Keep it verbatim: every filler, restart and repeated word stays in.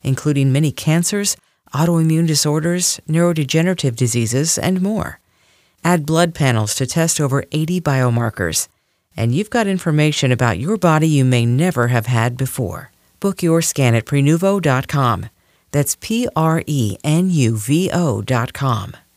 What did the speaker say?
including many cancers, autoimmune disorders, neurodegenerative diseases, and more. Add blood panels to test over eighty biomarkers, and you've got information about your body you may never have had before. Book your scan at prenuvo dot com. That's P R E N U V O dot com.